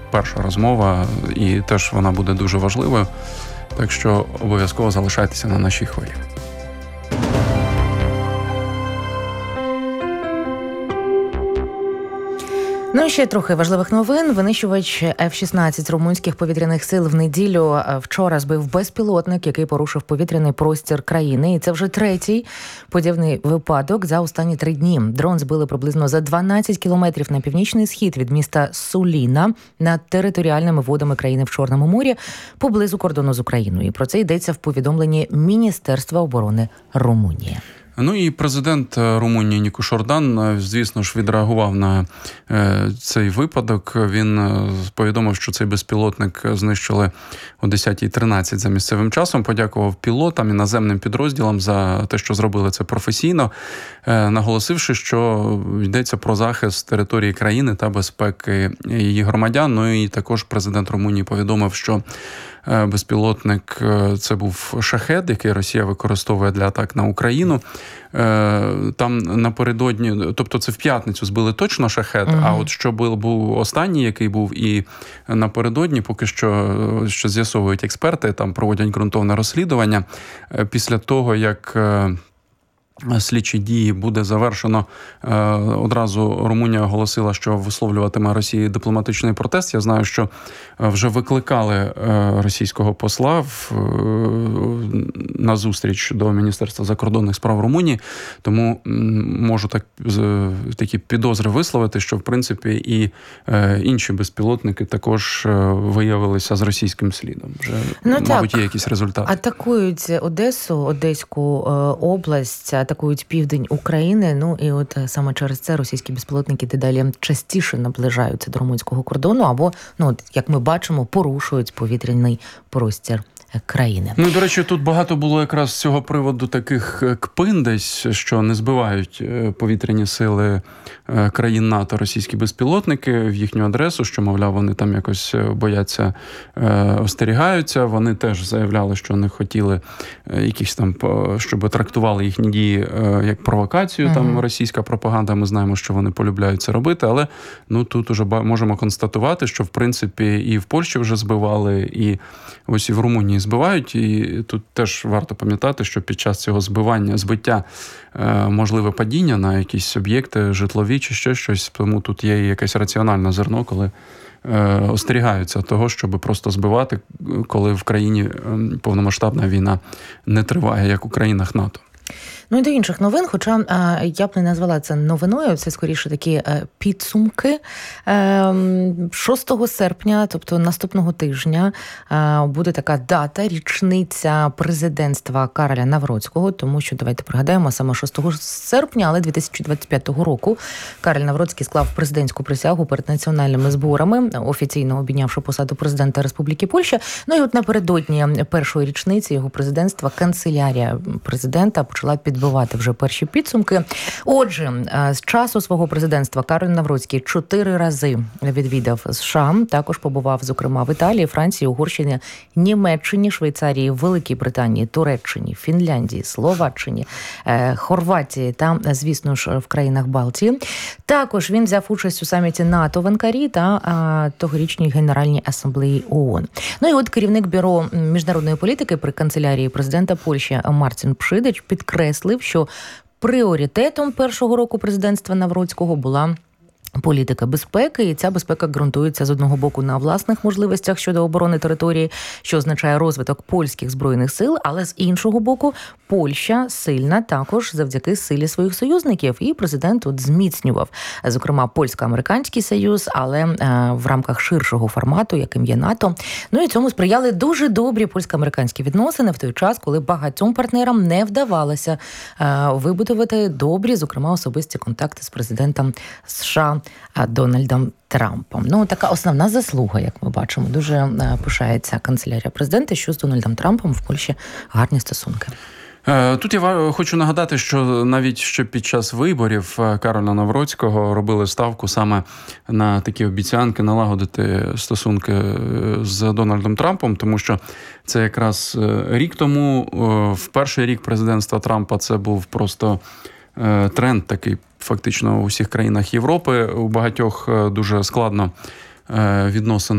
перша розмова, і теж вона буде дуже важливою. Так що обов'язково залишайтеся на нашій хвилі. Ну і ще трохи важливих новин. Винищувач F-16 румунських повітряних сил в неділю вчора збив безпілотник, який порушив повітряний простір країни. І це вже третій подібний випадок за останні 3 дні. Дрон збили приблизно за 12 кілометрів на північний схід від міста Суліна над територіальними водами країни в Чорному морі поблизу кордону з Україною. І про це йдеться в повідомленні Міністерства оборони Румунії. Ну і президент Румунії Нику Ордан, звісно ж, відреагував на цей випадок. Він повідомив, що цей безпілотник знищили о 10:13 за місцевим часом. Подякував пілотам і наземним підрозділам за те, що зробили це професійно, наголосивши, що йдеться про захист території країни та безпеки її громадян. Ну і також президент Румунії повідомив, що безпілотник – це був шахед, який Росія використовує для атак на Україну. Там напередодні, тобто це в п'ятницю збили точно шахед, а от що був останній, який був, і напередодні, поки що з'ясовують експерти, там проводять ґрунтовне розслідування. Після того, як слідчі дії буде завершено, одразу Румунія оголосила, що висловлюватиме Росії дипломатичний протест. Я знаю, що вже викликали російського посла на зустріч до Міністерства закордонних справ Румунії, тому можу такі підозри висловити, що в принципі і інші безпілотники також виявилися з російським слідом. Вже, мабуть, є якісь результати. Атакують Одесу, Одеську область, атакують південь України, ну і от саме через це російські безпілотники дедалі частіше наближаються до румунського кордону або, як ми бачимо, порушують повітряний простір країни. Ну, до речі, тут багато було якраз з цього приводу таких кпин десь, що не збивають повітряні сили країн НАТО російські безпілотники в їхню адресу, що, мовляв, вони там якось бояться, остерігаються. Вони теж заявляли, що не хотіли якісь там, щоб трактували їхні дії як провокацію, там російська пропаганда, ми знаємо, що вони полюбляють це робити, але тут уже можемо констатувати, що в принципі і в Польщі вже збивали, і ось і в Румунії збивають, і тут теж варто пам'ятати, що під час цього збиття можливе падіння на якісь об'єкти житлові чи ще щось, тому тут є якесь раціональне зерно, коли остерігаються того, щоб просто збивати, коли в країні повномасштабна війна не триває, як у країнах НАТО. Ну і до інших новин, хоча я б не назвала це новиною, це скоріше такі підсумки. 6 серпня, тобто наступного тижня, буде така дата, річниця президентства Кароля Навроцького, тому що, давайте пригадаємо, саме 6 серпня, але 2025 року Кароль Навроцький склав президентську присягу перед національними зборами, офіційно обійнявши посаду президента Республіки Польща. Ну і от напередодні першої річниці його президентства канцелярія президента почала підбивати вже перші підсумки. Отже, з часу свого президентства Кароль Навроцький 4 рази відвідав США, також побував, зокрема, в Італії, Франції, Угорщині, Німеччині, Швейцарії, Великій Британії, Туреччині, Фінляндії, Словаччині, Хорватії та, звісно ж, в країнах Балтії. Також він взяв участь у саміті НАТО в Анкарі та тогорічній Генеральній асамблеї ООН. Ну і от керівник бюро міжнародної політики при канцелярії президента Польщі Марцін Пшидич підкреслив, що пріоритетом першого року президентства Навроцького була політика безпеки, і ця безпека ґрунтується з одного боку на власних можливостях щодо оборони території, що означає розвиток польських збройних сил, але з іншого боку Польща сильна також завдяки силі своїх союзників, і президент тут зміцнював, зокрема, польсько-американський союз, але в рамках ширшого формату, яким є НАТО. Ну і цьому сприяли дуже добрі польсько-американські відносини в той час, коли багатьом партнерам не вдавалося вибудувати добрі, зокрема, особисті контакти з президентом США Дональдом Трампом. Ну, така основна заслуга, як ми бачимо. Дуже пишається канцелярія президента, що з Дональдом Трампом в Польщі гарні стосунки. Тут я хочу нагадати, що навіть ще під час виборів Кароля Навроцького робили ставку саме на такі обіцянки налагодити стосунки з Дональдом Трампом, тому що це якраз рік тому, в перший рік президентства Трампа, це був просто тренд такий фактично у всіх країнах Європи. У багатьох дуже складно відносини